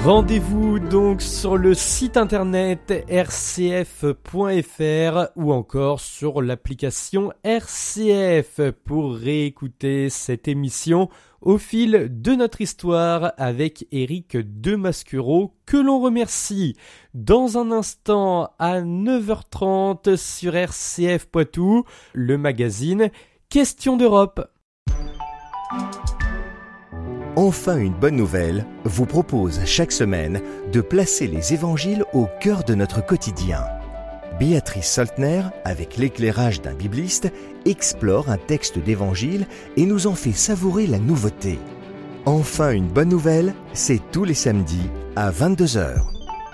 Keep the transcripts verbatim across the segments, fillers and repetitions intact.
Rendez-vous donc sur le site internet r c f point f r ou encore sur l'application R C F pour réécouter cette émission au fil de notre histoire avec Éric Demasquereau que l'on remercie. Dans un instant à neuf heures trente sur R C F Poitou, le magazine Question d'Europe. Enfin une bonne nouvelle vous propose chaque semaine de placer les évangiles au cœur de notre quotidien. Béatrice Soltner, avec l'éclairage d'un bibliste, explore un texte d'évangile et nous en fait savourer la nouveauté. Enfin une bonne nouvelle, c'est tous les samedis à vingt-deux heures.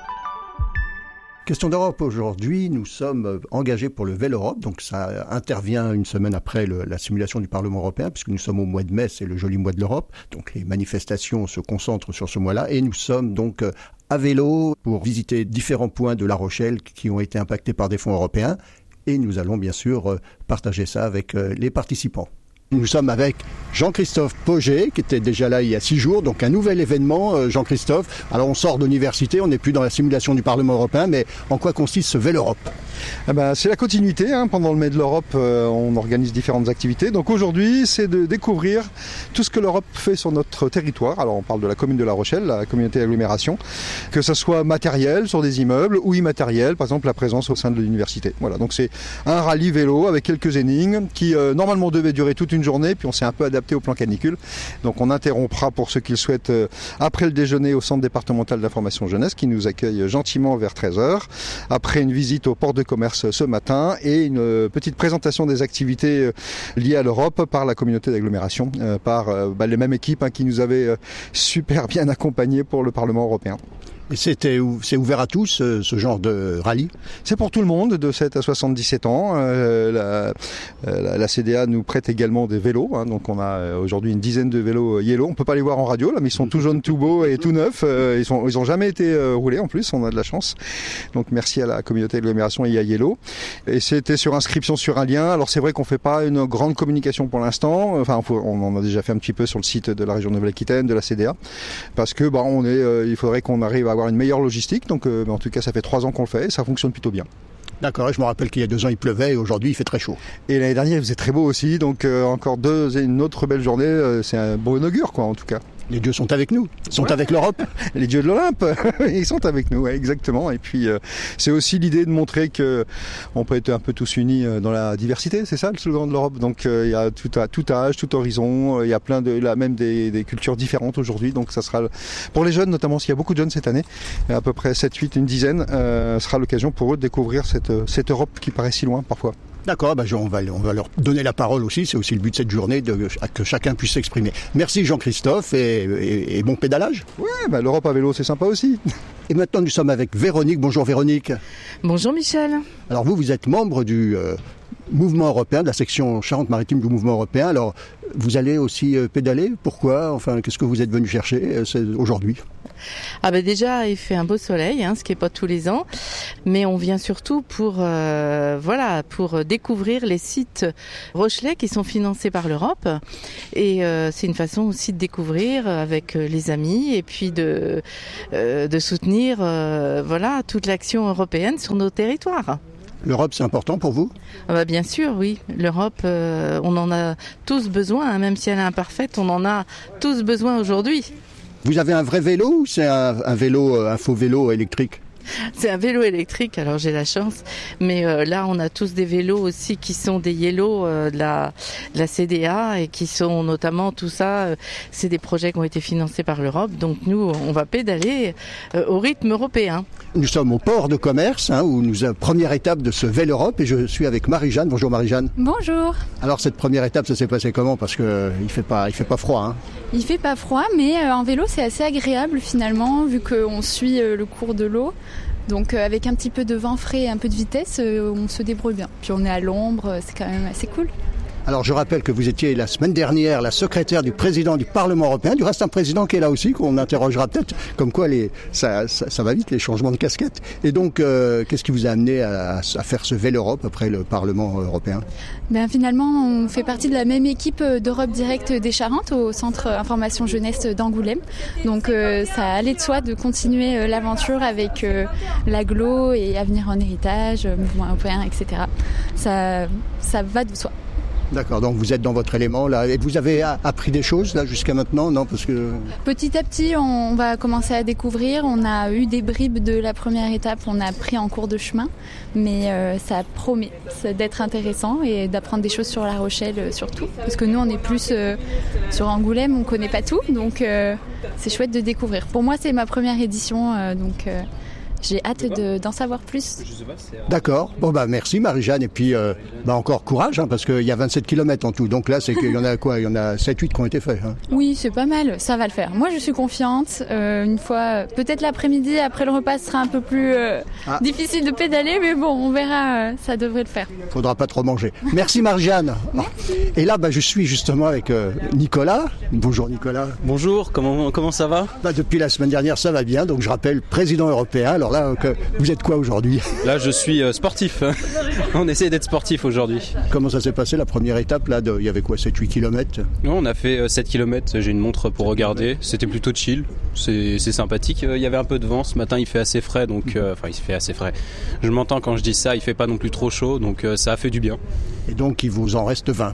Question d'Europe, aujourd'hui, nous sommes engagés pour le Vélorope, donc ça intervient une semaine après le, la simulation du Parlement européen, puisque nous sommes au mois de mai, c'est le joli mois de l'Europe, donc les manifestations se concentrent sur ce mois-là, et nous sommes donc à vélo pour visiter différents points de La Rochelle qui ont été impactés par des fonds européens, et nous allons bien sûr partager ça avec les participants. Nous sommes avec Jean-Christophe Pauget, qui était déjà là il y a six jours, donc un nouvel événement, Jean-Christophe. Alors on sort d'université, on n'est plus dans la simulation du Parlement européen, mais en quoi consiste ce Vélorope ? Eh ben, c'est la continuité, hein. Pendant le mai de l'Europe, euh, on organise différentes activités. Donc aujourd'hui, c'est de découvrir tout ce que l'Europe fait sur notre territoire. Alors on parle de la commune de La Rochelle, la communauté d'agglomération, que ce soit matériel sur des immeubles ou immatériel, par exemple la présence au sein de l'université. Voilà, donc c'est un rallye vélo avec quelques énigmes qui euh, normalement devaient durer toute une journée, puis on s'est un peu adapté au plan canicule. Donc on interrompra pour ceux qui le souhaitent euh, après le déjeuner au centre départemental d'information jeunesse qui nous accueille gentiment vers treize heures. Après une visite au port de commerce ce matin et une petite présentation des activités liées à l'Europe par la communauté d'agglomération, euh, par euh, bah, les mêmes équipes hein, qui nous avaient euh, super bien accompagnés pour le Parlement européen. Et c'était, c'est ouvert à tous, ce, ce genre de rallye ? C'est pour tout le monde, de sept à soixante-dix-sept ans. Euh, la, la, la C D A nous prête également des vélos. Hein, donc on a aujourd'hui une dizaine de vélos Yellow. On peut pas les voir en radio, là, mais ils sont tout jaunes, tout beaux et tout neufs. Euh, ils sont, ils ont jamais été euh, roulés en plus, on a de la chance. Donc merci à la communauté d'agglomération et à Yellow. Et c'était sur inscription sur un lien. Alors c'est vrai qu'on fait pas une grande communication pour l'instant. Enfin, on en a déjà fait un petit peu sur le site de la région Nouvelle-Aquitaine, de la C D A. Parce que bah, on est, euh, il faudrait qu'on arrive à avoir une meilleure logistique, donc euh, en tout cas ça fait trois ans qu'on le fait et ça fonctionne plutôt bien. D'accord, je me rappelle qu'il y a deux ans il pleuvait et aujourd'hui il fait très chaud. Et l'année dernière il faisait très beau aussi, donc euh, encore deux et une autre belle journée, euh, c'est un beau augure quoi en tout cas. Les dieux sont avec nous, ils sont ouais. avec l'Europe. Les dieux de l'Olympe, ils sont avec nous, ouais, exactement. Et puis euh, c'est aussi l'idée de montrer que on peut être un peu tous unis dans la diversité, c'est ça le slogan de l'Europe. Donc il euh, y a tout, à, tout âge, tout horizon, il euh, y a plein de, là même des, des cultures différentes aujourd'hui. Donc ça sera pour les jeunes notamment, s'il y a beaucoup de jeunes cette année, à peu près sept, huit, une dizaine, euh, sera l'occasion pour eux de découvrir cette, cette Europe qui paraît si loin parfois. D'accord, bah on, va, on va leur donner la parole aussi, c'est aussi le but de cette journée, de, que chacun puisse s'exprimer. Merci Jean-Christophe et, et, et bon pédalage. Ouais, bah l'Europe à vélo c'est sympa aussi. Et maintenant nous sommes avec Véronique. Bonjour Véronique. Bonjour Michel. Alors vous, vous êtes membre du euh, mouvement européen, de la section Charente-Maritime du mouvement européen. Alors vous allez aussi euh, pédaler, pourquoi ? Enfin, qu'est-ce que vous êtes venu chercher euh, c'est, aujourd'hui ? Ah ben déjà il fait un beau soleil, hein, ce qui est pas tous les ans, mais on vient surtout pour euh, voilà pour découvrir les sites rochelais qui sont financés par l'Europe et euh, c'est une façon aussi de découvrir avec les amis et puis de euh, de soutenir euh, voilà toute l'action européenne sur nos territoires. L'Europe, c'est important pour vous ? Ah bah bien sûr, oui. L'Europe, euh, on en a tous besoin, hein, même si elle est imparfaite, on en a tous besoin aujourd'hui. Vous avez un vrai vélo ou c'est un, un vélo, un faux vélo électrique ? C'est un vélo électrique, alors j'ai la chance. Mais euh, là, on a tous des vélos aussi qui sont des Yellow euh, de, la, de la C D A et qui sont notamment tout ça, euh, c'est des projets qui ont été financés par l'Europe. Donc nous, on va pédaler euh, au rythme européen. Nous sommes au port de commerce, hein, où nous avons première étape de ce Vélorope et je suis avec Marie-Jeanne. Bonjour Marie-Jeanne. Bonjour. Alors cette première étape, ça s'est passé comment ? Parce qu'il euh, ne fait pas, il fait pas froid. Hein. Il fait pas froid, mais euh, en vélo, c'est assez agréable finalement, vu qu'on suit euh, le cours de l'eau. Donc euh, avec un petit peu de vent frais et un peu de vitesse, euh, on se débrouille bien. Puis on est à l'ombre, c'est quand même assez cool. Alors je rappelle que vous étiez la semaine dernière la secrétaire du président du Parlement européen, du reste un président qui est là aussi, qu'on interrogera peut-être, comme quoi les, ça, ça, ça va vite les changements de casquette. Et donc euh, qu'est-ce qui vous a amené à, à faire ce Vél Europe après le Parlement européen? Ben, finalement, on fait partie de la même équipe d'Europe Direct des Charentes au Centre Information Jeunesse d'Angoulême. Donc euh, ça allait de soi de continuer euh, l'aventure avec euh, l'Aglo et Avenir en Héritage, euh, Mouvement Européen, et cetera. Ça, ça va de soi. D'accord, donc vous êtes dans votre élément là, et vous avez appris des choses là jusqu'à maintenant, non? Parce que petit à petit, on va commencer à découvrir. On a eu des bribes de la première étape, on a appris en cours de chemin, mais euh, ça promet d'être intéressant et d'apprendre des choses sur La Rochelle euh, surtout, parce que nous on est plus euh, sur Angoulême, on connaît pas tout, donc euh, c'est chouette de découvrir. Pour moi, c'est ma première édition, euh, donc. Euh, J'ai hâte de, d'en savoir plus. D'accord. Bon bah merci Marie-Jeanne et puis euh, bah encore courage hein, parce qu'il y a vingt-sept kilomètres en tout. Donc là c'est qu'il y en a quoi? Il y en a sept huit qui ont été faits. Hein. Oui, c'est pas mal. Ça va le faire. Moi je suis confiante. Euh, une fois, peut-être l'après-midi après le repas ce sera un peu plus euh, ah. difficile de pédaler, mais bon on verra. Euh, ça devrait le faire. Faudra pas trop manger. Merci Marie-Jeanne. Et là bah je suis justement avec euh, Nicolas. Bonjour Nicolas. Bonjour. Comment comment ça va? Bah depuis la semaine dernière ça va bien. Donc je rappelle président européen. Alors là, que, vous êtes quoi aujourd'hui? Là, je suis euh, sportif. On essaie d'être sportif aujourd'hui. Comment ça s'est passé la première étape là de, il y avait quoi, sept huit kilomètres? Non, on a fait euh, sept kilomètres. J'ai une montre pour regarder. C'était plutôt chill. C'est, c'est sympathique. Il y avait un peu de vent. Ce matin, il fait assez frais. Donc, euh, enfin, il fait assez frais. Je m'entends quand je dis ça. Il fait pas non plus trop chaud. Donc, euh, ça a fait du bien. Et donc, il vous en reste vingt.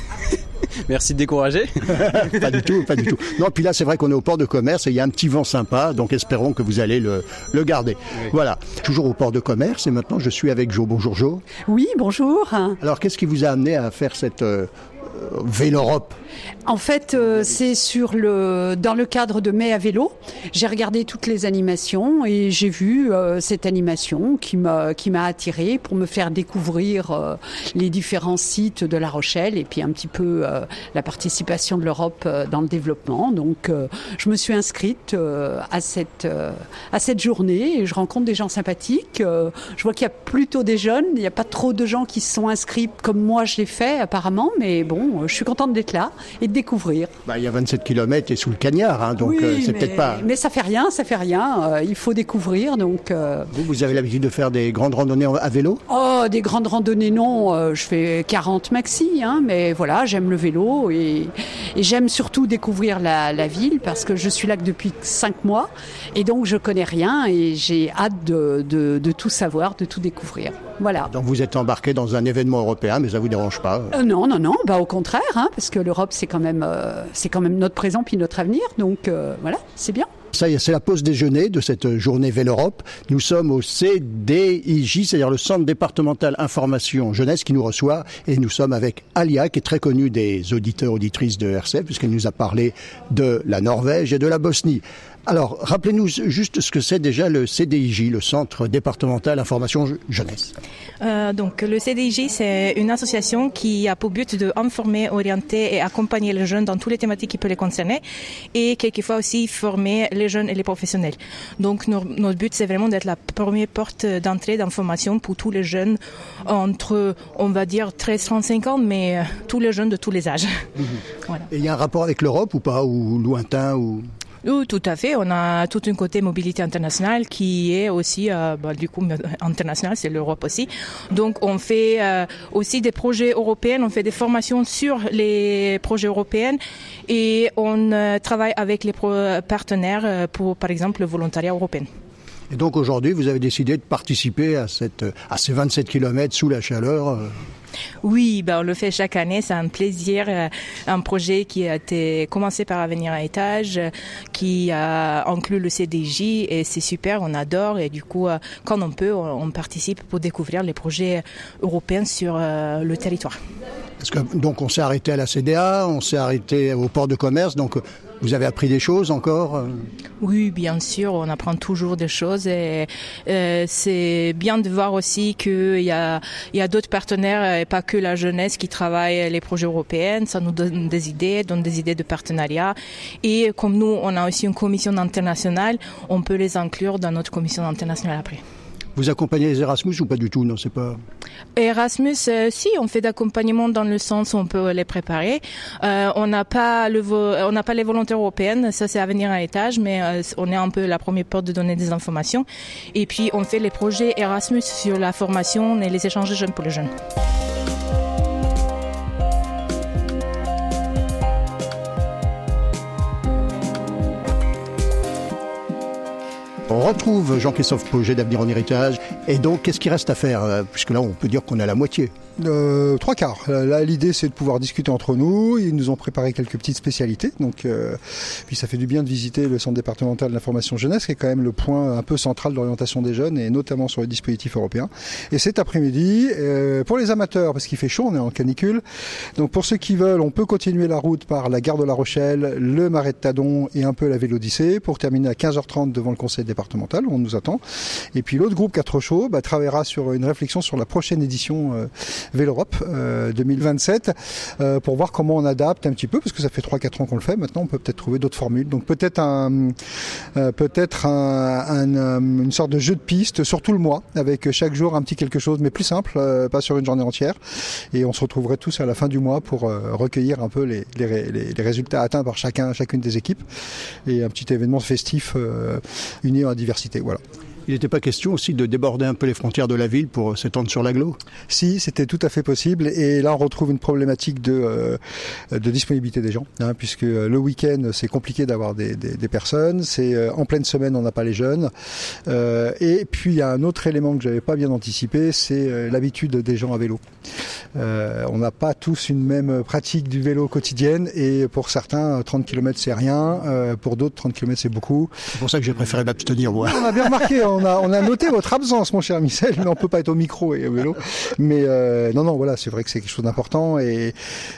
Merci de décourager. Pas du tout, pas du tout. Non, puis là, c'est vrai qu'on est au port de commerce et il y a un petit vent sympa, donc espérons que vous allez le, le garder. Oui. Voilà, toujours au port de commerce et maintenant je suis avec Jo. Bonjour Jo. Oui, bonjour. Alors, qu'est-ce qui vous a amené à faire cette euh, Vél Europe? En fait, euh, c'est sur le dans le cadre de Mai à vélo. J'ai regardé toutes les animations et j'ai vu euh, cette animation qui m'a qui m'a attirée pour me faire découvrir euh, les différents sites de La Rochelle et puis un petit peu euh, la participation de l'Europe euh, dans le développement. Donc, euh, je me suis inscrite euh, à cette euh, à cette journée et je rencontre des gens sympathiques. Euh, je vois qu'il y a plutôt des jeunes. Il n'y a pas trop de gens qui se sont inscrits comme moi je l'ai fait apparemment, mais bon, euh, je suis contente d'être là et de découvrir. Bah, il y a vingt-sept kilomètres et sous le cagnard, hein, donc oui, euh, c'est mais, peut-être pas... Mais ça fait rien, ça fait rien. Euh, il faut découvrir, donc... Euh... Vous, vous avez l'habitude de faire des grandes randonnées à vélo? Oh, des grandes randonnées, non. Euh, je fais quarante maxi, hein, mais voilà, j'aime le vélo et, et j'aime surtout découvrir la, la ville parce que je suis là que depuis cinq mois et donc je connais rien et j'ai hâte de, de, de tout savoir, de tout découvrir. Voilà. Donc vous êtes embarqué dans un événement européen, mais ça vous dérange pas? euh, Non, non, non, bah au contraire, hein, parce que l'Europe c'est quand même, euh, c'est quand même notre présent puis notre avenir, donc euh, voilà, c'est bien. Ça y est, c'est la pause déjeuner de cette journée Vél Europe. Nous sommes au C D I J, c'est-à-dire le Centre départemental information jeunesse qui nous reçoit. Et nous sommes avec Alia, qui est très connue des auditeurs, auditrices de R C F, puisqu'elle nous a parlé de la Norvège et de la Bosnie. Alors, rappelez-nous juste ce que c'est déjà le C D I J, le Centre départemental information jeunesse. Euh, donc, le C D I J, c'est une association qui a pour but d'informer, orienter et accompagner les jeunes dans toutes les thématiques qui peuvent les concerner et quelquefois aussi former les jeunes et les professionnels. Donc, nos, notre but, c'est vraiment d'être la première porte d'entrée d'information pour tous les jeunes entre, on va dire, treize à trente-cinq ans, mais euh, tous les jeunes de tous les âges. Mmh. Voilà. Et il y a un rapport avec l'Europe ou pas, ou lointain ou... Oui, tout à fait. On a tout un côté mobilité internationale qui est aussi, euh, bah, du coup, international, c'est l'Europe aussi. Donc, on fait euh, aussi des projets européens, on fait des formations sur les projets européens et on euh, travaille avec les pro- partenaires pour, par exemple, le volontariat européen. Et donc, aujourd'hui, vous avez décidé de participer à, cette, à ces vingt-sept kilomètres sous la chaleur euh... Oui, ben on le fait chaque année, c'est un plaisir, un projet qui a été commencé par Avenir à étage, qui a inclus le C D J et c'est super, on adore et du coup, quand on peut, on participe pour découvrir les projets européens sur le territoire. Parce que donc on s'est arrêté à la C D A, on s'est arrêté au port de commerce, donc vous avez appris des choses encore? Oui, bien sûr, on apprend toujours des choses et euh, c'est bien de voir aussi qu'il y a, il y a d'autres partenaires et pas que la jeunesse qui travaillent les projets européens. Ça nous donne des idées, donne des idées de partenariat et comme nous, on a aussi une commission internationale, on peut les inclure dans notre commission internationale après. Vous accompagnez les Erasmus ou pas du tout? Non, c'est pas... Erasmus, euh, si, on fait d'accompagnement dans le sens où on peut les préparer. Euh, on n'a pas le vo- on n'a pas les volontaires européennes, ça c'est à venir à l'étage, mais euh, on est un peu la première porte de donner des informations. Et puis on fait les projets Erasmus sur la formation et les échanges de jeunes pour les jeunes. On retrouve Jean-Christophe Pauget d'Avenir en Héritage. Et donc, qu'est-ce qu'il reste à faire? Puisque là, on peut dire qu'on est à la moitié. Euh, trois quarts. Là, l'idée, c'est de pouvoir discuter entre nous. Ils nous ont préparé quelques petites spécialités. Donc, euh, puis ça fait du bien de visiter le centre départemental de l'information jeunesse, qui est quand même le point un peu central d'orientation des jeunes, et notamment sur les dispositifs européens. Et cet après-midi, euh, pour les amateurs, parce qu'il fait chaud, on est en canicule. Donc, pour ceux qui veulent, on peut continuer la route par la gare de La Rochelle, le Marais de Tadon et un peu la Vélodyssée, pour terminer à quinze heures trente devant le conseil départemental où on nous attend. Et puis l'autre groupe quatre chauds bah, travaillera sur une réflexion sur la prochaine édition euh, Vélorope euh, deux mille vingt-sept euh, pour voir comment on adapte un petit peu, parce que ça fait trois quatre ans qu'on le fait. Maintenant, on peut peut-être trouver d'autres formules. Donc peut-être un, euh, peut-être un, un, une sorte de jeu de piste sur tout le mois, avec chaque jour un petit quelque chose, mais plus simple, euh, pas sur une journée entière. Et on se retrouverait tous à la fin du mois pour euh, recueillir un peu les, les, les, les résultats atteints par chacun, chacune des équipes, et un petit événement festif euh, uni en diversité. Voilà. Il n'était pas question aussi de déborder un peu les frontières de la ville pour s'étendre sur l'agglo? Si, c'était tout à fait possible. Et là, on retrouve une problématique de, euh, de disponibilité des gens, hein, puisque le week-end, c'est compliqué d'avoir des, des, des personnes. C'est euh, en pleine semaine, on n'a pas les jeunes. Euh, et puis, il y a un autre élément que j'avais pas bien anticipé, c'est euh, l'habitude des gens à vélo. Euh, on n'a pas tous une même pratique du vélo quotidienne, et pour certains, trente kilomètres, c'est rien. Euh, pour d'autres, trente kilomètres, c'est beaucoup. C'est pour ça que j'ai préféré m'abstenir, moi. On a bien remarqué, on a, on a noté votre absence, mon cher Michel, mais on peut pas être au micro et au vélo. Mais euh, non, non, voilà, c'est vrai que c'est quelque chose d'important, et,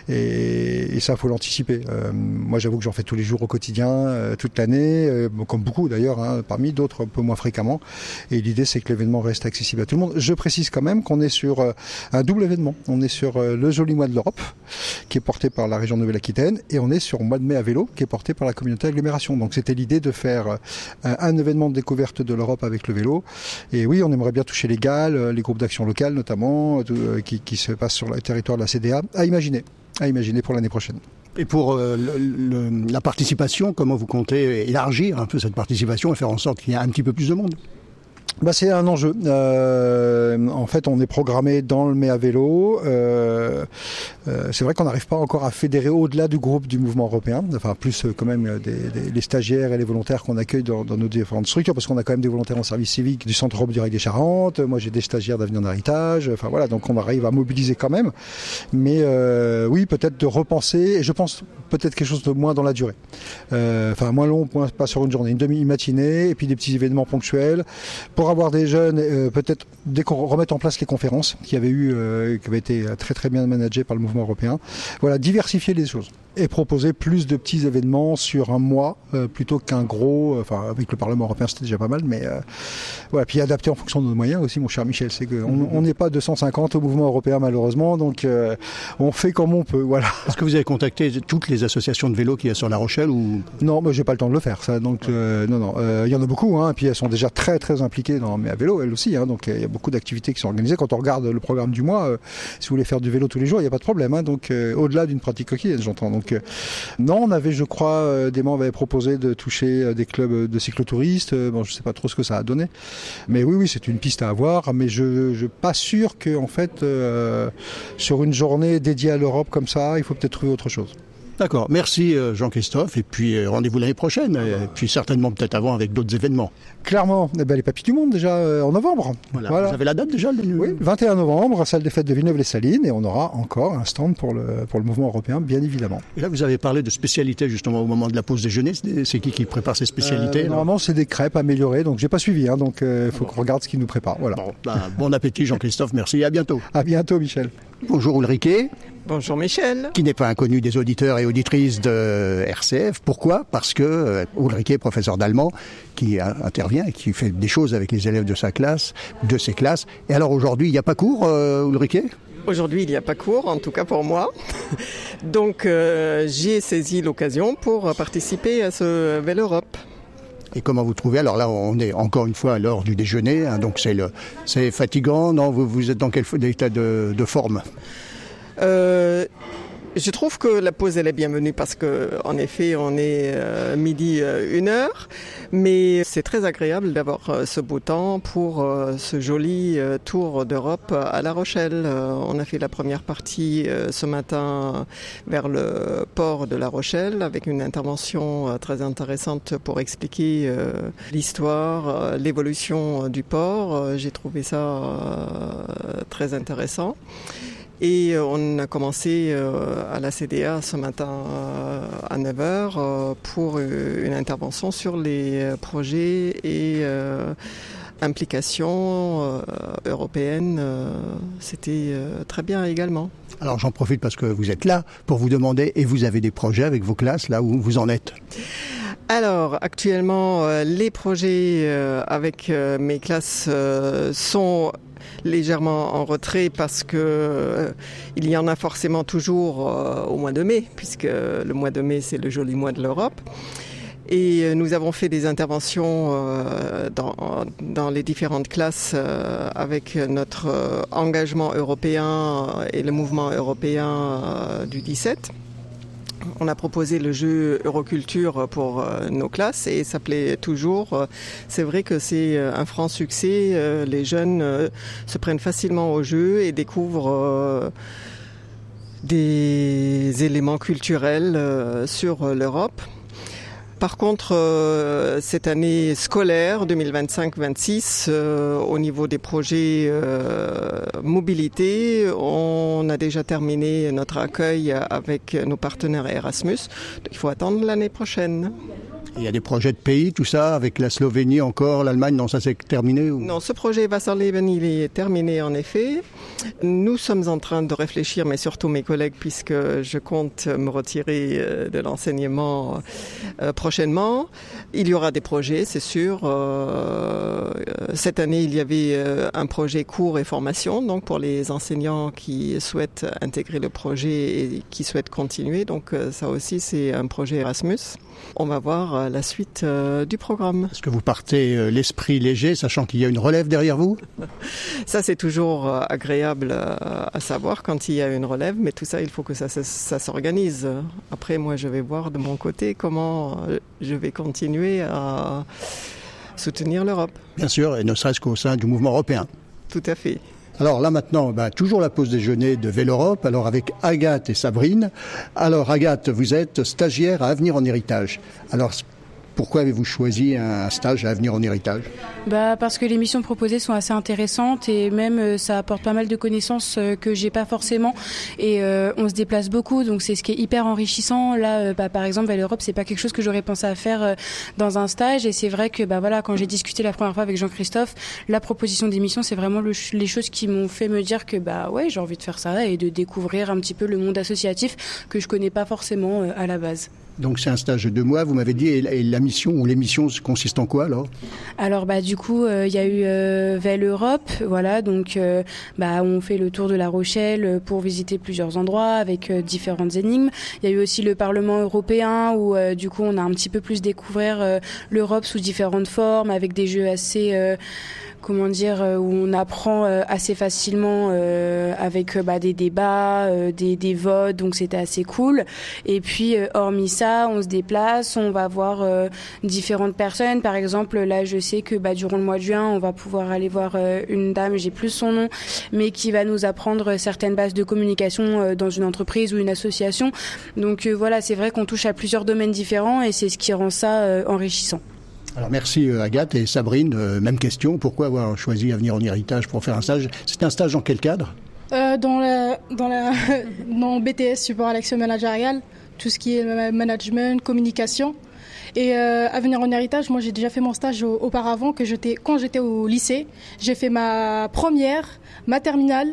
et, et ça, faut l'anticiper. Euh, moi, j'avoue que j'en fais tous les jours au quotidien, euh, toute l'année, euh, comme beaucoup d'ailleurs, hein, parmi d'autres un peu moins fréquemment. Et l'idée, c'est que l'événement reste accessible à tout le monde. Je précise quand même qu'on est sur euh, un double événement. On est sur euh, le joli mois de l'Europe, qui est porté par la région de Nouvelle-Aquitaine, et on est sur le mois de mai à vélo, qui est porté par la communauté agglomération. Donc, c'était l'idée de faire euh, un événement de découverte de l'Europe avec le vélo. Et oui, on aimerait bien toucher les Galles, les groupes d'action locales notamment, euh, qui, qui se passent sur le territoire de la C D A, à imaginer, à imaginer pour l'année prochaine. Et pour euh, le, le, la participation, comment vous comptez élargir un peu cette participation et faire en sorte qu'il y ait un petit peu plus de monde? Bah, c'est un enjeu. Euh, en fait, on est programmé dans le mai à vélo. Euh, euh, c'est vrai qu'on n'arrive pas encore à fédérer au-delà du groupe du mouvement européen. Enfin, plus euh, quand même des, des, les stagiaires et les volontaires qu'on accueille dans, dans nos différentes structures, parce qu'on a quand même des volontaires en service civique du Centre Europe du Rail des Charentes. Moi, j'ai des stagiaires d'Avenir en Héritage. Enfin voilà, donc on arrive à mobiliser quand même. Mais euh, oui, peut-être de repenser. Et je pense peut-être quelque chose de moins dans la durée. Euh, enfin, moins long, moins, pas sur une journée, une demi-matinée, et puis des petits événements ponctuels. Pour avoir des jeunes, euh, peut-être dès qu'on remette en place les conférences qui avaient eu, euh, qui avaient été très très bien managées par le mouvement européen. Voilà, diversifier les choses et proposer plus de petits événements sur un mois euh, plutôt qu'un gros. Euh, enfin, avec le Parlement européen, c'était déjà pas mal, mais euh, voilà. Puis adapter en fonction de nos moyens aussi, mon cher Michel. C'est qu'on on n'est pas deux cent cinquante au mouvement européen malheureusement, donc euh, on fait comme on peut. Voilà. Est-ce que vous avez contacté toutes les associations de vélo qu'il y a sur La Rochelle ou... Non, moi j'ai pas le temps de le faire. Ça, donc euh, non, non. Il euh, y en a beaucoup, hein. Puis elles sont déjà très très impliquées dans mais à vélo, elles aussi. Hein, donc il y a beaucoup d'activités qui sont organisées. Quand on regarde le programme du mois, euh, si vous voulez faire du vélo tous les jours, il n'y a pas de problème. Hein, donc euh, au-delà d'une pratique quotidienne, j'entends. Donc euh, non, on avait, je crois, euh, des membres avaient proposé de toucher euh, des clubs de cyclotouristes. Euh, bon, je sais pas trop ce que ça a donné, mais oui, oui, c'est une piste à avoir. Mais je, je pas sûr que en fait, euh, sur une journée dédiée à l'Europe comme ça, il faut peut-être trouver autre chose. D'accord, merci Jean-Christophe, et puis rendez-vous l'année prochaine, et puis certainement peut-être avant avec d'autres événements. Clairement, eh ben, les Papilles du Monde déjà euh, en novembre. Voilà. Voilà. Vous avez la date déjà? Le... Oui, vingt et un novembre, salle des fêtes de Villeneuve-les-Salines, et on aura encore un stand pour le, pour le mouvement européen, bien évidemment. Et là, vous avez parlé de spécialités justement au moment de la pause déjeuner. C'est qui qui prépare ces spécialités? euh, Normalement, c'est des crêpes améliorées, donc j'ai pas suivi, hein, donc il euh, faut bon. qu'on regarde ce qu'ils nous préparent. Voilà. Bon, bah, bon appétit Jean-Christophe, merci et à bientôt. À bientôt Michel. Bonjour Ulrike. Bonjour Michel. Qui n'est pas inconnu des auditeurs et auditrices de R C F. Pourquoi? Parce que euh, Ulrike est professeur d'allemand qui a, intervient et qui fait des choses avec les élèves de sa classe, de ses classes. Et alors aujourd'hui, il n'y a pas cours, euh, Ulrike? Aujourd'hui, il n'y a pas cours, en tout cas pour moi. Donc euh, j'ai saisi l'occasion pour participer à ce Vélorope. Et comment vous trouvez? Alors là, on est encore une fois à l'heure du déjeuner, hein, donc c'est, le, c'est fatigant. Non, vous, vous êtes dans quel état de, de forme? euh... Je trouve que la pause elle est bienvenue parce que en effet on est euh, midi euh, une heure, mais c'est très agréable d'avoir euh, ce beau temps pour euh, ce joli euh, tour d'Europe à La Rochelle. Euh, on a fait la première partie euh, ce matin vers le port de La Rochelle avec une intervention euh, très intéressante pour expliquer euh, l'histoire, euh, l'évolution euh, du port. Euh, j'ai trouvé ça euh, très intéressant. Et on a commencé à la C D A ce matin à neuf heures pour une intervention sur les projets et implications européennes. C'était très bien également. Alors j'en profite parce que vous êtes là pour vous demander, et vous avez des projets avec vos classes, là où vous en êtes? Alors actuellement, les projets avec mes classes sont légèrement en retrait parce que euh, il y en a forcément toujours euh, au mois de mai, puisque le mois de mai c'est le joli mois de l'Europe. Et euh, nous avons fait des interventions euh, dans, dans les différentes classes euh, avec notre euh, engagement européen et le mouvement européen euh, du dix-sept. On a proposé le jeu Euroculture pour euh, nos classes et ça plaît toujours. C'est vrai que c'est un franc succès. Euh, les jeunes euh, se prennent facilement au jeu et découvrent euh, des éléments culturels euh, sur l'Europe. Par contre, euh, cette année scolaire deux mille vingt-cinq vingt-six, euh, au niveau des projets euh, mobilité, on a déjà terminé notre accueil avec nos partenaires Erasmus. Il faut attendre l'année prochaine. Il y a des projets de pays, tout ça, avec la Slovénie encore, l'Allemagne, non, ça c'est terminé ou... Non, ce projet Wasserleben, il est terminé en effet. Nous sommes en train de réfléchir, mais surtout mes collègues, puisque je compte me retirer de l'enseignement prochainement. Il y aura des projets, c'est sûr. Cette année, il y avait un projet cours et formation, donc pour les enseignants qui souhaitent intégrer le projet et qui souhaitent continuer. Donc ça aussi, c'est un projet Erasmus. On va voir la suite euh, du programme. Est-ce que vous partez euh, l'esprit léger, sachant qu'il y a une relève derrière vous? Ça, c'est toujours euh, agréable euh, à savoir quand il y a une relève, mais tout ça, il faut que ça, ça, ça s'organise. Après, moi, je vais voir de mon côté comment euh, je vais continuer à soutenir l'Europe. Bien sûr, et ne serait-ce qu'au sein du mouvement européen. Tout à fait. Alors là maintenant, bah, toujours la pause déjeuner de Vélorope, alors avec Agathe et Sabrine. Alors Agathe, vous êtes stagiaire à Avenir en Héritage. Alors pourquoi avez-vous choisi un stage à Avenir en Héritage? Bah parce que les missions proposées sont assez intéressantes et même euh, ça apporte pas mal de connaissances euh, que j'ai pas forcément et euh, on se déplace beaucoup, donc c'est ce qui est hyper enrichissant. Là euh, bah, par exemple Vélorope, c'est pas quelque chose que j'aurais pensé à faire euh, dans un stage et c'est vrai que bah voilà, quand j'ai discuté la première fois avec Jean-Christophe, la proposition d'émission, c'est vraiment le, les choses qui m'ont fait me dire que bah ouais, j'ai envie de faire ça et de découvrir un petit peu le monde associatif que je connais pas forcément euh, à la base. Donc c'est un stage de deux mois, vous m'avez dit, et la mission ou l'émission consiste en quoi alors? Alors bah du coup il euh, y a eu euh, Vélorope, voilà, donc euh, bah on fait le tour de La Rochelle pour visiter plusieurs endroits avec euh, différentes énigmes. Il y a eu aussi le Parlement européen où euh, du coup on a un petit peu plus découvert euh, l'Europe sous différentes formes avec des jeux assez euh, comment dire, où on apprend assez facilement euh, avec bah, des débats, euh, des, des votes, donc c'était assez cool. Et puis, euh, hormis ça, on se déplace, on va voir euh, différentes personnes. Par exemple, là, je sais que bah, durant le mois de juin, on va pouvoir aller voir euh, une dame, j'ai plus son nom, mais qui va nous apprendre certaines bases de communication euh, dans une entreprise ou une association. Donc euh, voilà, c'est vrai qu'on touche à plusieurs domaines différents et c'est ce qui rend ça euh, enrichissant. Alors merci Agathe et Sabrine, euh, même question, pourquoi avoir choisi Avenir en Héritage pour faire un stage? C'est un stage dans quel cadre? euh, Dans la, dans la dans B T S, support à l'action managériale, tout ce qui est management, communication. Et euh, Avenir en Héritage, moi j'ai déjà fait mon stage au, auparavant, que j'étais, quand j'étais au lycée. J'ai fait ma première, ma terminale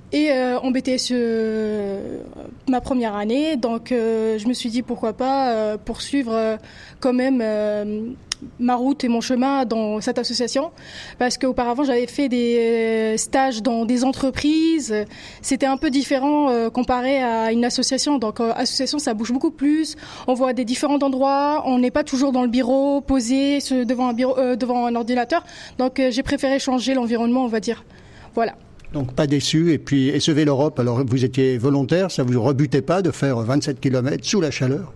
et euh, en B T S euh, ma première année. Donc euh, je me suis dit pourquoi pas euh, poursuivre euh, quand même euh, ma route et mon chemin dans cette association, parce qu'auparavant j'avais fait des stages dans des entreprises. C'était un peu différent euh, comparé à une association. Donc euh, association, ça bouge beaucoup plus, on voit des différents endroits, on n'est pas toujours dans le bureau posé devant un bureau, euh, devant un ordinateur. Donc euh, j'ai préféré changer l'environnement, on va dire. Voilà. Donc pas déçu. Et puis et ce Vélorope, alors vous étiez volontaire, ça vous rebutait pas de faire vingt-sept kilomètres sous la chaleur?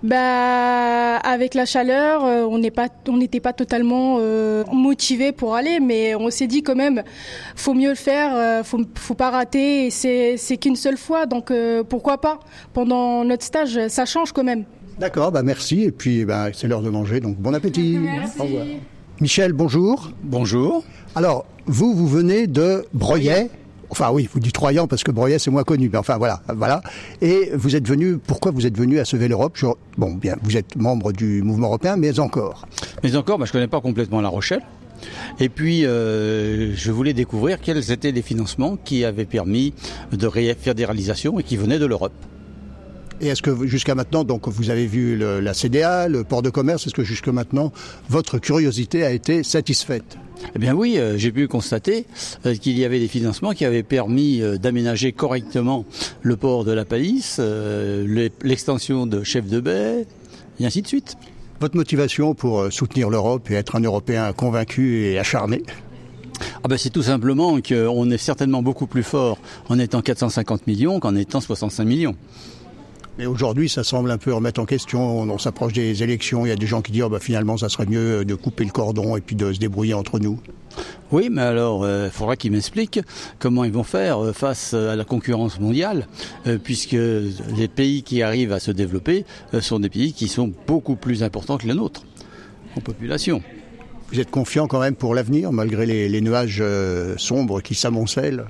Bah avec la chaleur, euh, on n'est pas, on n'était pas totalement euh, motivé pour aller, mais on s'est dit quand même, faut mieux le faire, euh, faut, faut pas rater. Et c'est, c'est qu'une seule fois, donc euh, pourquoi pas? Pendant notre stage, ça change quand même. D'accord, bah merci. Et puis bah, c'est l'heure de manger, donc bon appétit. Merci. Au revoir. Michel, bonjour. Bonjour. Alors, vous, vous venez de Breuillet. Enfin oui, vous dites Troyes parce que Breuillet c'est moins connu, mais enfin voilà, voilà. Et vous êtes venu, pourquoi vous êtes venu à ce Vélorope? Bon, bien, vous êtes membre du mouvement européen, mais encore. Mais encore, bah, je connais pas complètement La Rochelle. Et puis, euh, je voulais découvrir quels étaient les financements qui avaient permis de ré- faire des réalisations et qui venaient de l'Europe. Et est-ce que jusqu'à maintenant, donc vous avez vu le, la C D A, le port de commerce, est-ce que jusqu'à maintenant, votre curiosité a été satisfaite? Eh bien oui, euh, j'ai pu constater euh, qu'il y avait des financements qui avaient permis euh, d'aménager correctement le port de la Palisse, euh, les, l'extension de Chef de Baie, et ainsi de suite. Votre motivation pour euh, soutenir l'Europe et être un Européen convaincu et acharné? Ah ben c'est tout simplement qu'on est certainement beaucoup plus fort en étant quatre cent cinquante millions qu'en étant soixante-cinq millions. Mais aujourd'hui, ça semble un peu remettre en question. On s'approche des élections. Il y a des gens qui disent oh, bah, finalement, ça serait mieux de couper le cordon et puis de se débrouiller entre nous. Oui, mais alors, il euh, faudra qu'ils m'expliquent comment ils vont faire euh, face à la concurrence mondiale, euh, puisque les pays qui arrivent à se développer euh, sont des pays qui sont beaucoup plus importants que les nôtres en population. Vous êtes confiant quand même pour l'avenir, malgré les, les nuages euh, sombres qui s'amoncellent?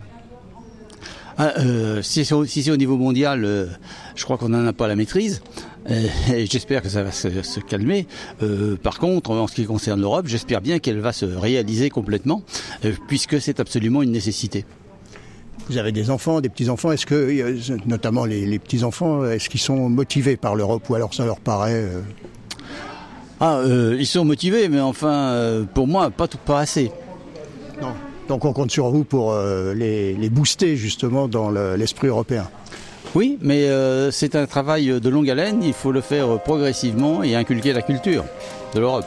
Ah, euh, si, c'est au, si c'est au niveau mondial, euh, je crois qu'on n'en a pas la maîtrise. Euh, et j'espère que ça va se, se calmer. Euh, par contre, en ce qui concerne l'Europe, j'espère bien qu'elle va se réaliser complètement, euh, puisque c'est absolument une nécessité. Vous avez des enfants, des petits-enfants. Est-ce que, notamment les, les petits-enfants, est-ce qu'ils sont motivés par l'Europe ou alors ça leur paraît... Euh... Ah, euh, ils sont motivés, mais enfin, euh, pour moi, pas tout, pas assez. Non. Donc on compte sur vous pour euh, les, les booster justement dans le, l'esprit européen. Oui, mais euh, c'est un travail de longue haleine, il faut le faire progressivement et inculquer la culture de l'Europe.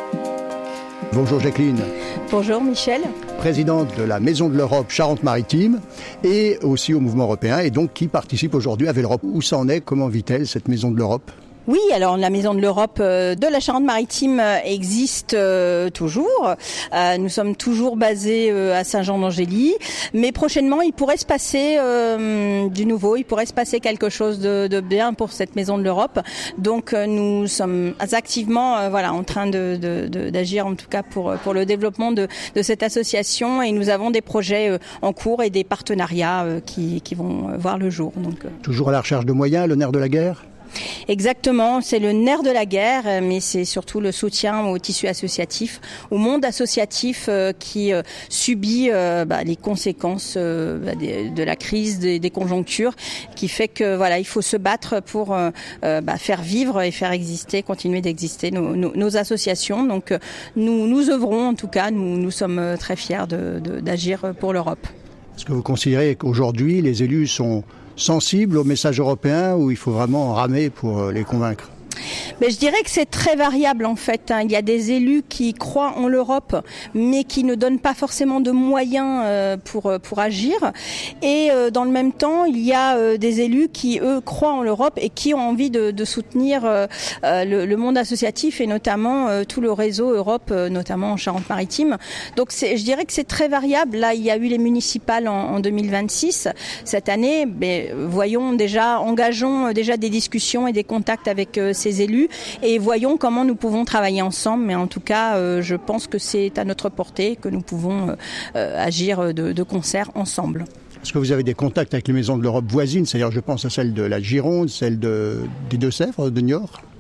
Bonjour Jacqueline. Bonjour Michel. Présidente de la Maison de l'Europe Charente-Maritime et aussi au mouvement européen et donc qui participe aujourd'hui à Vélorope. Où ça en est? Comment vit-elle cette Maison de l'Europe? Oui, alors la Maison de l'Europe euh, de la Charente-Maritime euh, existe euh, toujours. Euh, nous sommes toujours basés euh, à Saint-Jean-d'Angély, mais prochainement il pourrait se passer euh, du nouveau, il pourrait se passer quelque chose de, de bien pour cette Maison de l'Europe. Donc euh, nous sommes activement euh, voilà, en train de, de, de, d'agir en tout cas pour, pour le développement de, de cette association et nous avons des projets euh, en cours et des partenariats euh, qui, qui vont voir le jour. Donc, euh... Toujours à la recherche de moyens, le nerf de la guerre? Exactement, c'est le nerf de la guerre, mais c'est surtout le soutien au tissu associatif, au monde associatif euh, qui euh, subit euh, bah, les conséquences euh, bah, des, de la crise, des, des conjonctures, qui fait que voilà, il faut se battre pour euh, euh, bah, faire vivre et faire exister, continuer d'exister nos, nos, nos associations. Donc euh, nous, nous œuvrons, en tout cas, nous, nous sommes très fiers de, de, d'agir pour l'Europe. Est-ce que vous considérez qu'aujourd'hui les élus sont sensibles au message européen ou il faut vraiment ramer pour les convaincre? Mais je dirais que c'est très variable en fait. Il y a des élus qui croient en l'Europe, mais qui ne donnent pas forcément de moyens pour pour agir. Et dans le même temps, il y a des élus qui eux croient en l'Europe et qui ont envie de, de soutenir le, le monde associatif et notamment tout le réseau Europe, notamment en Charente-Maritime. Donc c'est, je dirais que c'est très variable. Là, il y a eu les municipales en, en deux mille vingt-six cette année. Mais voyons déjà, engageons déjà des discussions et des contacts avec ces élus et voyons comment nous pouvons travailler ensemble. Mais en tout cas, euh, je pense que c'est à notre portée, que nous pouvons euh, agir de, de concert ensemble. Est-ce que vous avez des contacts avec les maisons de l'Europe voisines? C'est-à-dire, je pense à celle de la Gironde, celle de, des Deux-Sèvres, de Niort?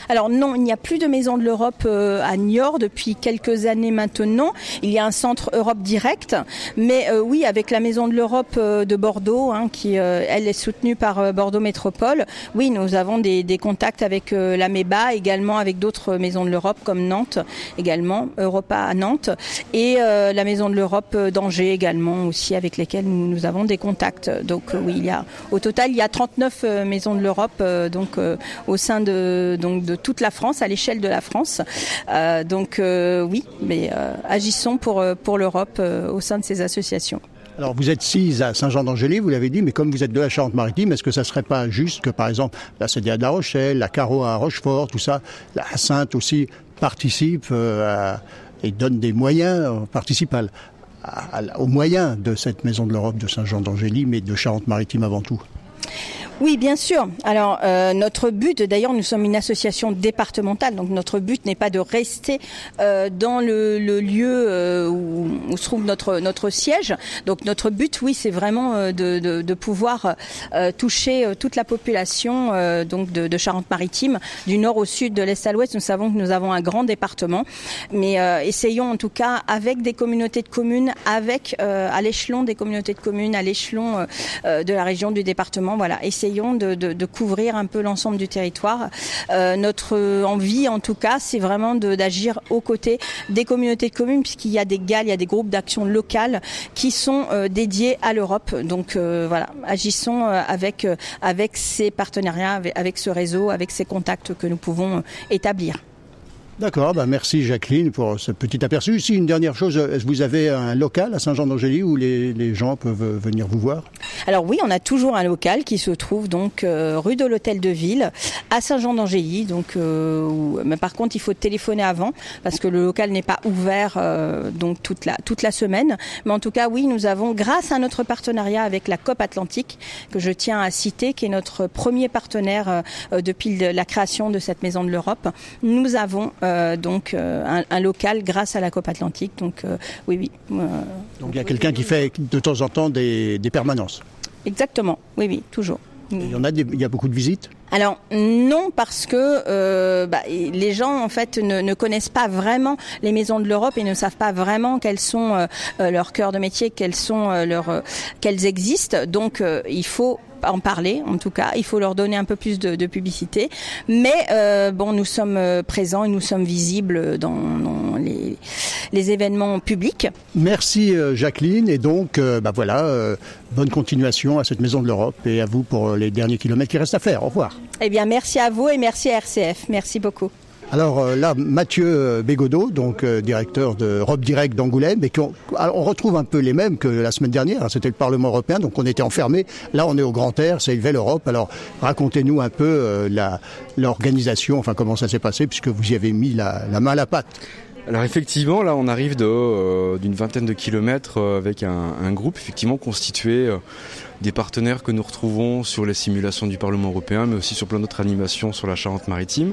Alors non, il n'y a plus de Maison de l'Europe euh, à Niort depuis quelques années maintenant. Il y a un centre Europe Direct, mais euh, oui, avec la Maison de l'Europe euh, de Bordeaux, hein, qui euh, elle est soutenue par euh, Bordeaux Métropole. Oui, nous avons des, des contacts avec euh, la MEBA, également avec d'autres maisons de l'Europe comme Nantes, également Europa à Nantes, et euh, la Maison de l'Europe d'Angers également aussi, avec lesquelles nous, nous avons des contacts. Donc euh, oui, il y a au total il y a trente-neuf euh, maisons de l'Europe euh, donc euh, au sein de donc de toute la France, à l'échelle de la France. Euh, donc euh, oui, mais euh, agissons pour pour l'Europe euh, au sein de ces associations. Alors vous êtes six à Saint-Jean-d'Angély, vous l'avez dit, mais comme vous êtes de la Charente-Maritime, est-ce que ça serait pas juste que par exemple la C D A de La Rochelle, la Caro à Rochefort, tout ça, la Sainte aussi participe euh, à, et donne des moyens, participe à, à, à, aux moyens de cette Maison de l'Europe de Saint-Jean-d'Angély, mais de Charente-Maritime avant tout? Oui, bien sûr. Alors, euh, notre but, d'ailleurs, nous sommes une association départementale, donc notre but n'est pas de rester euh, dans le, le lieu euh, où, où se trouve notre notre siège. Donc, notre but, oui, c'est vraiment euh, de, de, de pouvoir euh, toucher euh, toute la population euh, donc de, de Charente-Maritime, du nord au sud, de l'est à l'ouest. Nous savons que nous avons un grand département, mais euh, essayons en tout cas avec des communautés de communes, avec euh, à l'échelon des communautés de communes, à l'échelon euh, de la région, du département, voilà, essayons De, de, de couvrir un peu l'ensemble du territoire. Euh, notre envie, en tout cas, c'est vraiment de, d'agir aux côtés des communautés de communes, puisqu'il y a des G A L, il y a des groupes d'action locales qui sont euh, dédiés à l'Europe. Donc euh, voilà, agissons euh, avec euh, avec ces partenariats, avec, avec ce réseau, avec ces contacts que nous pouvons euh, établir. D'accord, bah merci Jacqueline pour ce petit aperçu. Ici, une dernière chose, est-ce que vous avez un local à Saint-Jean-d'Angély où les, les gens peuvent venir vous voir? Alors oui, on a toujours un local qui se trouve donc euh, rue de l'Hôtel de Ville à Saint-Jean-d'Angély. Donc, euh, où, mais par contre, il faut téléphoner avant parce que le local n'est pas ouvert euh, donc toute la toute la semaine. Mais en tout cas, oui, nous avons, grâce à notre partenariat avec la C O P Atlantique, que je tiens à citer, qui est notre premier partenaire euh, depuis la création de cette Maison de l'Europe, nous avons euh, Euh, donc euh, un, un local grâce à la C O P Atlantique. Donc euh, oui, oui. Euh, donc il y a quelqu'un qui fait de temps en temps des, des permanences. Exactement, oui, oui, toujours. Il y en a, des, il y a beaucoup de visites? Alors non, parce que euh, bah, les gens en fait ne, ne connaissent pas vraiment les maisons de l'Europe et ne savent pas vraiment quels sont euh, leurs cœurs de métier, quels sont euh, leurs, euh, qu'elles existent. Donc euh, il faut en parler, en tout cas, il faut leur donner un peu plus de, de publicité. Mais euh, bon, nous sommes présents et nous sommes visibles dans, dans les, les événements publics. Merci Jacqueline, et donc euh, bah voilà, euh, bonne continuation à cette Maison de l'Europe et à vous pour les derniers kilomètres qui restent à faire. Au revoir. Eh bien, merci à vous et merci à R C F. Merci beaucoup. Alors euh, là, Mathieu Bégodeau, donc euh, directeur de Europe Direct d'Angoulême, et qu'on on retrouve un peu les mêmes que la semaine dernière. Hein, c'était le Parlement européen, donc on était enfermés. Là, on est au grand air, c'est Nouvelle Europe. Alors, racontez-nous un peu euh, la, l'organisation, enfin comment ça s'est passé, puisque vous y avez mis la, la main à la pâte. Alors effectivement, là, on arrive de, euh, d'une vingtaine de kilomètres euh, avec un, un groupe effectivement constitué euh, des partenaires que nous retrouvons sur les simulations du Parlement européen, mais aussi sur plein d'autres animations sur la Charente-Maritime.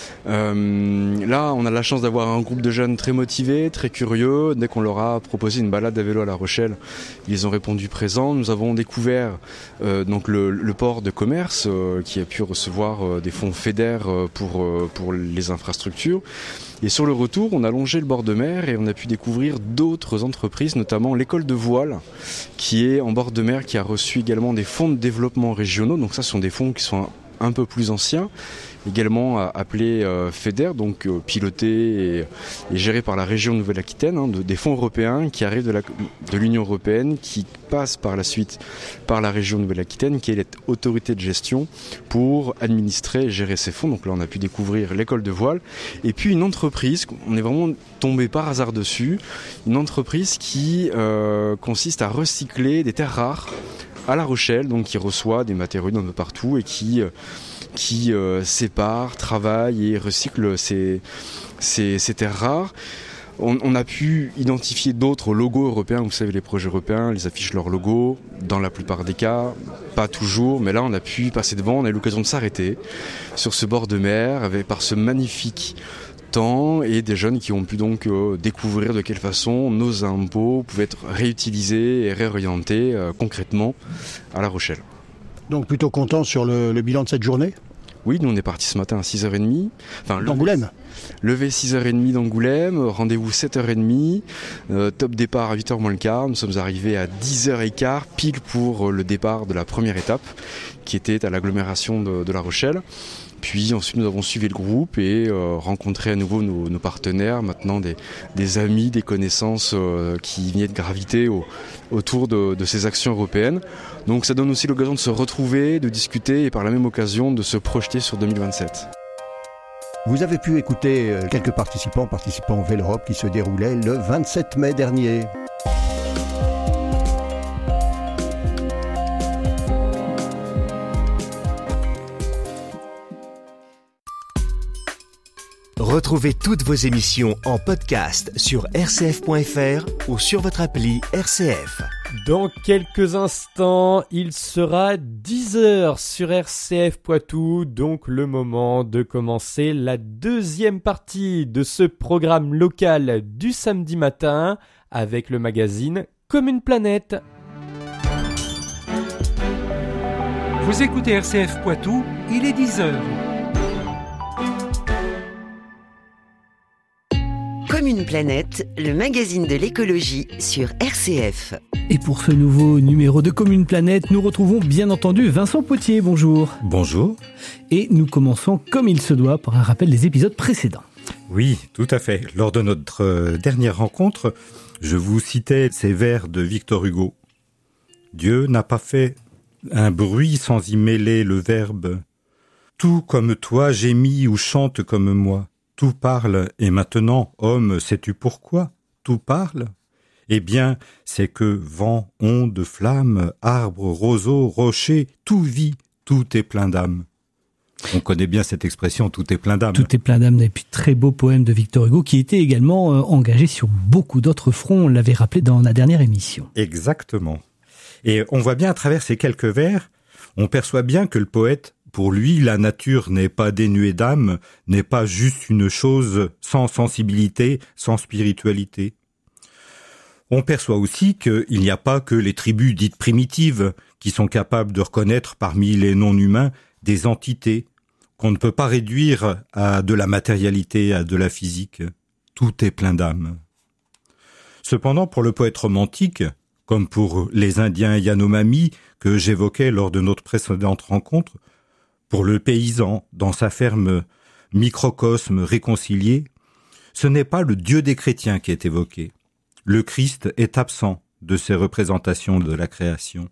Euh, là, on a la chance d'avoir un groupe de jeunes très motivés, très curieux. Dès qu'on leur a proposé une balade à vélo à La Rochelle, ils ont répondu présent. Nous avons découvert euh, donc le, le port de commerce euh, qui a pu recevoir euh, des fonds FEDER euh, pour, euh, pour les infrastructures. Et sur le retour, on a longé le bord de mer et on a pu découvrir d'autres entreprises, notamment l'école de voile, qui est en bord de mer, qui a reçu également des fonds de développement régionaux. Donc ça, ce sont des fonds qui sont un, un peu plus anciens, également appelés euh, FEDER, donc euh, pilotés et, et gérés par la région Nouvelle-Aquitaine, hein, de, des fonds européens qui arrivent de, la, de l'Union européenne, qui passent par la suite par la région Nouvelle-Aquitaine, qui est l'autorité de gestion pour administrer et gérer ces fonds. Donc là, on a pu découvrir l'école de voile. Et puis une entreprise, on est vraiment tombé par hasard dessus, une entreprise qui euh, consiste à recycler des terres rares à La Rochelle, donc qui reçoit des matériaux d'un peu partout et qui... Euh, qui euh, sépare, travaille et recycle ces, ces, ces terres rares. On, on a pu identifier d'autres logos européens. Vous savez, les projets européens, ils affichent leur logo, dans la plupart des cas, pas toujours, mais là on a pu passer devant, on a eu l'occasion de s'arrêter sur ce bord de mer, avec, par ce magnifique temps, et des jeunes qui ont pu donc euh, découvrir de quelle façon nos impôts pouvaient être réutilisés et réorientés euh, concrètement à La Rochelle. Donc plutôt content sur le, le bilan de cette journée ? Oui, nous on est parti ce matin à six heures trente. Enfin, d'Angoulême. Levé six heures trente d'Angoulême, rendez-vous sept heures trente, euh, top départ à huit heures moins le quart. Nous sommes arrivés à dix heures quinze, pile pour le départ de la première étape, qui était à l'agglomération de, de La Rochelle. Puis ensuite nous avons suivi le groupe et euh, rencontré à nouveau nos, nos partenaires, maintenant des, des amis, des connaissances euh, qui venaient de graviter au, autour de, de ces actions européennes. Donc ça donne aussi l'occasion de se retrouver, de discuter et par la même occasion de se projeter sur deux mille vingt-sept. Vous avez pu écouter quelques participants, participants au Vélo Europe qui se déroulait le vingt-sept mai dernier. Retrouvez toutes vos émissions en podcast sur r c f point f r ou sur votre appli R C F. Dans quelques instants, il sera dix heures sur R C F Poitou, donc le moment de commencer la deuxième partie de ce programme local du samedi matin avec le magazine Comme une planète. Vous écoutez R C F Poitou, il est dix heures. Comme une planète, le magazine de l'écologie sur R C F. Et pour ce nouveau numéro de Comme une planète, nous retrouvons bien entendu Vincent Potier, bonjour. Bonjour. Et nous commençons comme il se doit par un rappel des épisodes précédents. Oui, tout à fait. Lors de notre dernière rencontre, je vous citais ces vers de Victor Hugo. Dieu n'a pas fait un bruit sans y mêler le verbe. Tout comme toi gémit ou chante comme moi. Tout parle, et maintenant, homme, sais-tu pourquoi tout parle? Eh bien, c'est que vent, onde, flamme, arbre, roseau, rocher, tout vit, tout est plein d'âme. On connaît bien cette expression, tout est plein d'âme. Tout est plein d'âme, et puis très beau poème de Victor Hugo, qui était également euh, engagé sur beaucoup d'autres fronts, on l'avait rappelé dans la dernière émission. Exactement. Et on voit bien à travers ces quelques vers, on perçoit bien que le poète, pour lui, la nature n'est pas dénuée d'âme, n'est pas juste une chose sans sensibilité, sans spiritualité. On perçoit aussi qu'il n'y a pas que les tribus dites primitives qui sont capables de reconnaître parmi les non-humains des entités qu'on ne peut pas réduire à de la matérialité, à de la physique. Tout est plein d'âme. Cependant, pour le poète romantique, comme pour les Indiens Yanomami que j'évoquais lors de notre précédente rencontre, pour le paysan, dans sa ferme microcosme réconcilié, ce n'est pas le Dieu des chrétiens qui est évoqué. Le Christ est absent de ces représentations de la création.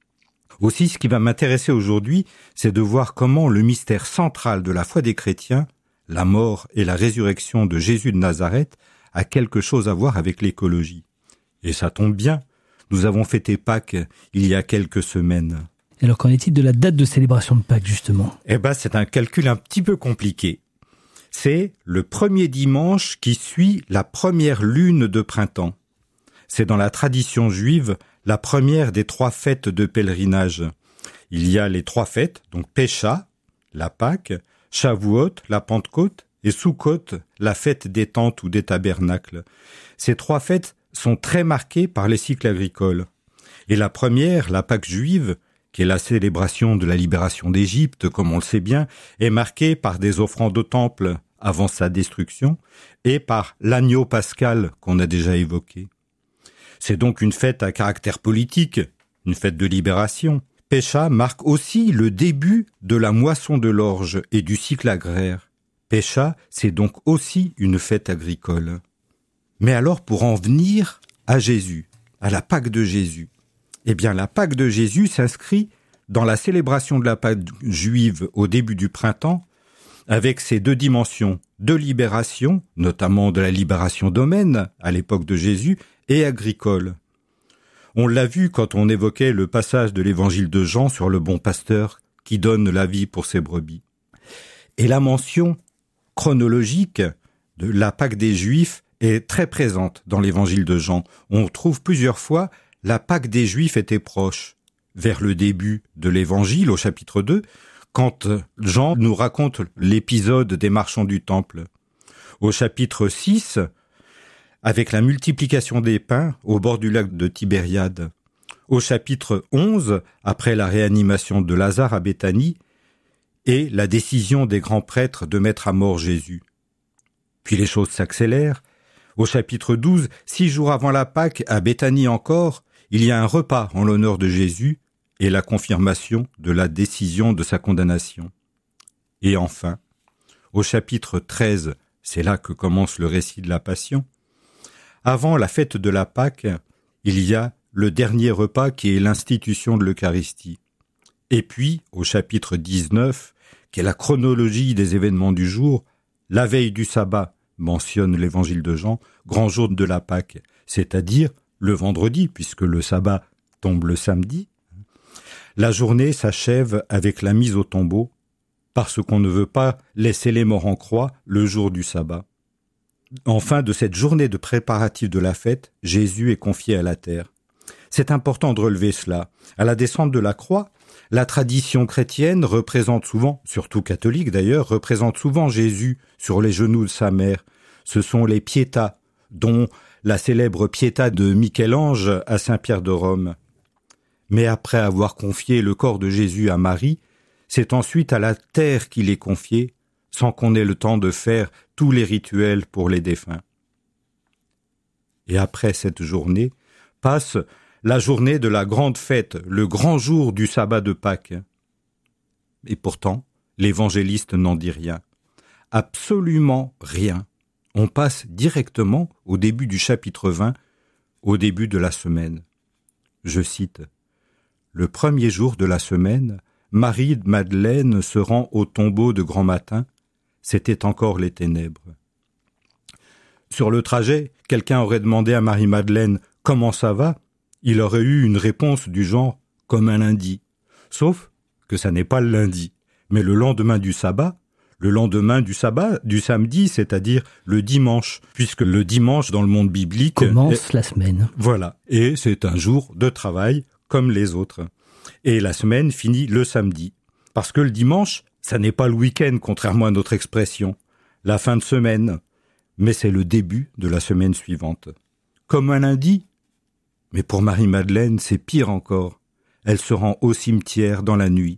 Aussi, ce qui va m'intéresser aujourd'hui, c'est de voir comment le mystère central de la foi des chrétiens, la mort et la résurrection de Jésus de Nazareth, a quelque chose à voir avec l'écologie. Et ça tombe bien, nous avons fêté Pâques il y a quelques semaines. Alors qu'en est-il de la date de célébration de Pâques, justement? Eh ben, c'est un calcul un petit peu compliqué. C'est le premier dimanche qui suit la première lune de printemps. C'est dans la tradition juive la première des trois fêtes de pèlerinage. Il y a les trois fêtes, donc Pécha, la Pâque, Shavuot, la Pentecôte, et Sukkot, la fête des tentes ou des tabernacles. Ces trois fêtes sont très marquées par les cycles agricoles. Et la première, la Pâque juive, qui est la célébration de la libération d'Égypte, comme on le sait bien, est marquée par des offrandes au temple avant sa destruction et par l'agneau pascal qu'on a déjà évoqué. C'est donc une fête à caractère politique, une fête de libération. Pécha marque aussi le début de la moisson de l'orge et du cycle agraire. Pécha, c'est donc aussi une fête agricole. Mais alors, pour en venir à Jésus, à la Pâque de Jésus, eh bien, la Pâque de Jésus s'inscrit dans la célébration de la Pâque juive au début du printemps, avec ses deux dimensions de libération, notamment de la libération domaine à l'époque de Jésus, et agricole. On l'a vu quand on évoquait le passage de l'évangile de Jean sur le bon pasteur qui donne la vie pour ses brebis. Et la mention chronologique de la Pâque des Juifs est très présente dans l'évangile de Jean. On trouve plusieurs fois la Pâque des Juifs était proche. Vers le début de l'évangile, au chapitre deux, quand Jean nous raconte l'épisode des marchands du temple. Au chapitre six, avec la multiplication des pains au bord du lac de Tibériade. Au chapitre onze, après la réanimation de Lazare à Béthanie. et la décision des grands prêtres de mettre à mort Jésus. Puis les choses s'accélèrent. Au chapitre douze, six jours avant la Pâque, à Béthanie encore, il y a un repas en l'honneur de Jésus et la confirmation de la décision de sa condamnation. Et enfin, au chapitre treize, c'est là que commence le récit de la Passion, avant la fête de la Pâque, il y a le dernier repas qui est l'institution de l'Eucharistie. Et puis, au chapitre dix-neuf, qui est la chronologie des événements du jour, la veille du sabbat, mentionne l'évangile de Jean, grand jour de la Pâque, c'est-à-dire le vendredi, puisque le sabbat tombe le samedi. La journée s'achève avec la mise au tombeau, parce qu'on ne veut pas laisser les morts en croix le jour du sabbat. En fin de cette journée de préparatif de la fête, Jésus est confié à la terre. C'est important de relever cela. À la descente de la croix, la tradition chrétienne représente souvent, surtout catholique d'ailleurs, représente souvent Jésus sur les genoux de sa mère. Ce sont les Pietas, dont la célèbre Pietà de Michel-Ange à Saint-Pierre de Rome. Mais après avoir confié le corps de Jésus à Marie, c'est ensuite à la terre qu'il est confié, sans qu'on ait le temps de faire tous les rituels pour les défunts. Et après cette journée, passe la journée de la grande fête, le grand jour du sabbat de Pâques. Et pourtant, l'évangéliste n'en dit rien. Absolument rien. On passe directement au début du chapitre vingt, au début de la semaine. Je cite « Le premier jour de la semaine, Marie Madeleine se rend au tombeau de grand matin. C'était encore les ténèbres. » Sur le trajet, quelqu'un aurait demandé à Marie-Madeleine « Comment ça va ?» Il aurait eu une réponse du genre « Comme un lundi ». Sauf que ça n'est pas le lundi, mais le lendemain du sabbat, le lendemain du sabbat, du samedi, c'est-à-dire le dimanche, puisque le dimanche dans le monde biblique commence est... la semaine. Voilà, et c'est un jour de travail comme les autres. Et la semaine finit le samedi, parce que le dimanche, ça n'est pas le week-end, contrairement à notre expression, la fin de semaine, mais c'est le début de la semaine suivante. Comme un lundi, mais pour Marie-Madeleine, c'est pire encore. Elle se rend au cimetière dans la nuit.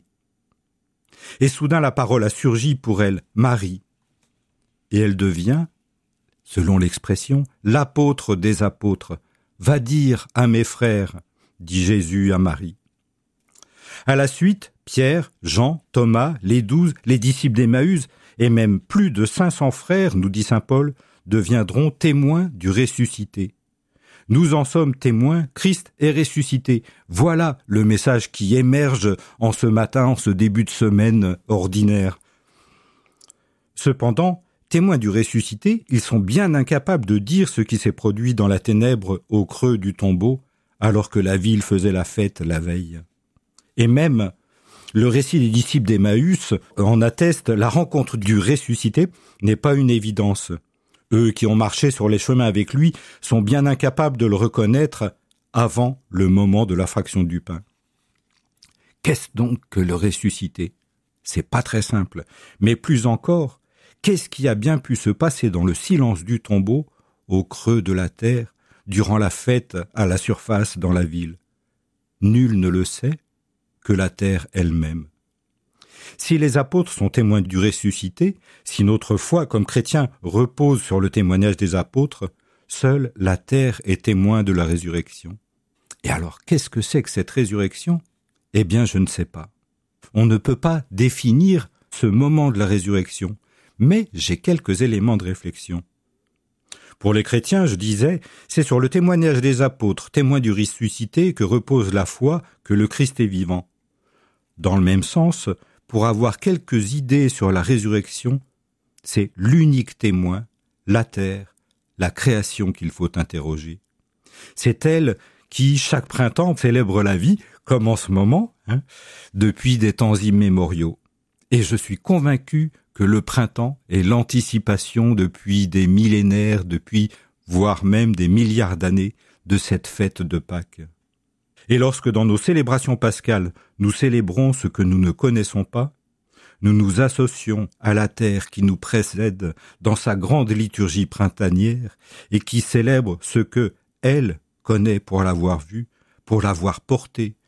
Et soudain la parole a surgi pour elle, Marie. Et elle devient, selon l'expression, l'apôtre des apôtres. Va dire à mes frères, dit Jésus à Marie. À la suite, Pierre, Jean, Thomas, les douze, les disciples d'Emmaüs, et même plus de cinq cents frères, nous dit saint Paul, deviendront témoins du ressuscité. Nous en sommes témoins, Christ est ressuscité. Voilà le message qui émerge en ce matin, en ce début de semaine ordinaire. Cependant, témoins du ressuscité, ils sont bien incapables de dire ce qui s'est produit dans la ténèbre au creux du tombeau, alors que la ville faisait la fête la veille. Et même, le récit des disciples d'Emmaüs en atteste, la rencontre du ressuscité n'est pas une évidence. Eux qui ont marché sur les chemins avec lui sont bien incapables de le reconnaître avant le moment de la fraction du pain. Qu'est-ce donc que le ressuscité ? C'est pas très simple, mais plus encore, qu'est-ce qui a bien pu se passer dans le silence du tombeau, au creux de la terre, durant la fête à la surface dans la ville ? Nul ne le sait que la terre elle-même. Si les apôtres sont témoins du ressuscité, si notre foi comme chrétiens repose sur le témoignage des apôtres, seule la terre est témoin de la résurrection. Et alors, qu'est-ce que c'est que cette résurrection ? Eh bien, je ne sais pas. On ne peut pas définir ce moment de la résurrection, mais j'ai quelques éléments de réflexion. Pour les chrétiens, je disais, c'est sur le témoignage des apôtres, témoins du ressuscité, que repose la foi que le Christ est vivant. Dans le même sens, pour avoir quelques idées sur la résurrection, c'est l'unique témoin, la terre, la création qu'il faut interroger. C'est elle qui, chaque printemps, célèbre la vie, comme en ce moment, hein, depuis des temps immémoriaux. Et je suis convaincu que le printemps est l'anticipation depuis des millénaires, depuis, voire même des milliards d'années, de cette fête de Pâques. Et lorsque dans nos célébrations pascales, nous célébrons ce que nous ne connaissons pas, nous nous associons à la terre qui nous précède dans sa grande liturgie printanière et qui célèbre ce que elle connaît pour l'avoir vu, pour l'avoir porté,